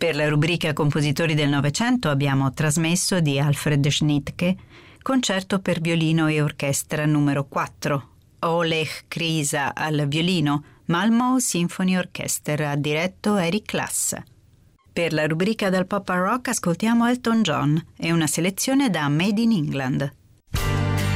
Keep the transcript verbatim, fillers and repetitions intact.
Per la rubrica Compositori del Novecento abbiamo trasmesso di Alfred Schnittke Concerto per violino e orchestra numero quattro, Oleg Krysa al violino, Malmö Symphony Orchestra, ha diretto Eric Lass. Per la rubrica dal pop al rock ascoltiamo Elton John e una selezione da Made in England.